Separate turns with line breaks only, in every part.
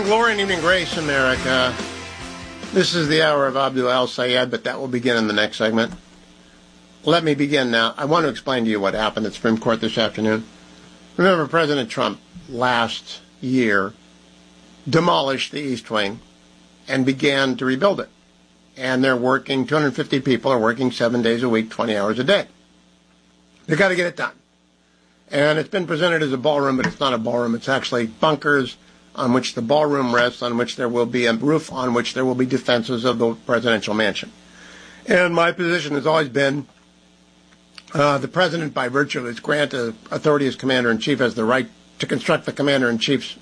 glory and evening grace, America. This is the hour of Abdul El-Sayed, but that will begin in the next segment. Let me begin now. I want to explain to you what happened at the Supreme Court this afternoon. Remember, President Trump last year demolished the East Wing and began to rebuild it. And they're working, 250 people are working 7 days a week, 20 hours a day. They've got to get it done. And it's been presented as a ballroom, but it's not a ballroom. It's actually bunkers on which the ballroom rests, on which there will be a roof, on which there will be defenses of the presidential mansion. And my position has always been the president, by virtue of his grant of authority as commander-in-chief, has the right to construct the commander-in-chief's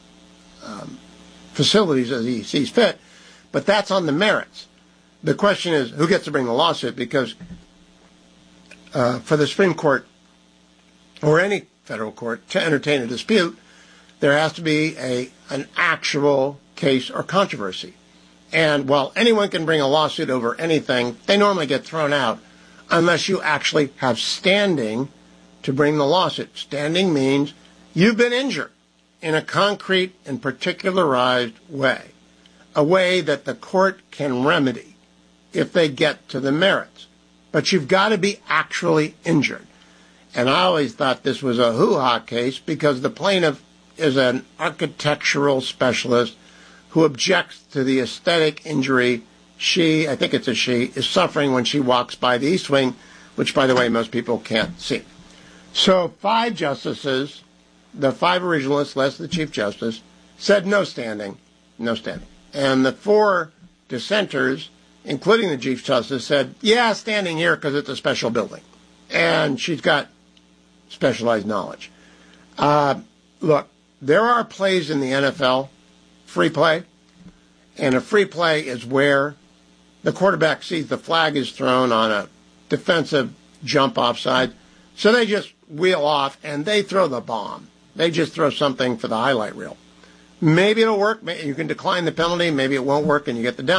facilities as he sees fit. But that's on the merits. The question is, who gets to bring the lawsuit? Because for the Supreme Court or any federal court to entertain a dispute, there has to be an actual case or controversy. And while anyone can bring a lawsuit over anything, they normally get thrown out unless you actually have standing to bring the lawsuit. Standing means you've been injured in a concrete and particularized way, a way that the court can remedy if they get to the merits. But you've got to be actually injured. And I always thought this was a hoo-ha case because the plaintiff is an architectural specialist who objects to the aesthetic injury I think it's a she, is suffering when she walks by the East Wing, which, by the way, most people can't see. So 5 justices, the 5 originalists, less the Chief Justice, said no standing, no standing. And the 4 dissenters, including the Chief Justice, said, yeah, standing here because it's a special building. And she's got specialized knowledge. Look, there are plays in the NFL, free play, and a free play is where the quarterback sees the flag is thrown on a defensive jump offside, so they just wheel off and they throw the bomb. They just throw something for the highlight reel. Maybe it'll work. You can decline the penalty. Maybe it won't work and you get the down.